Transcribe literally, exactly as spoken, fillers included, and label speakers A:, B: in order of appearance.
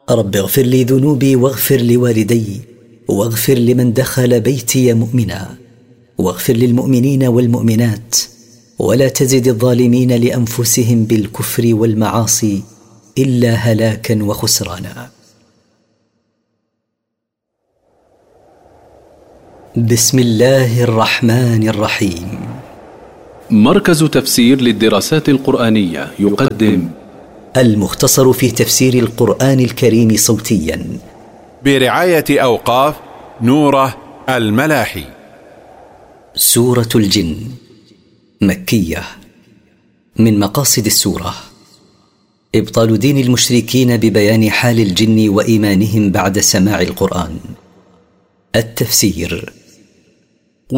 A: رب اغفر لي ذنوبي واغفر لوالدي واغفر لمن دخل بيتي مؤمنا واغفر للمؤمنين والمؤمنات ولا تزد الظالمين لأنفسهم بالكفر والمعاصي إلا هلاكا وخسرانا. بسم الله الرحمن الرحيم.
B: مركز تفسير للدراسات القرآنية يقدم
A: المختصر في تفسير القرآن الكريم صوتيا
C: برعاية أوقاف نوره الملاحي.
A: سورة الجن مكية. من مقاصد السورة إبطال دين المشركين ببيان حال الجن وإيمانهم بعد سماع القرآن. التفسير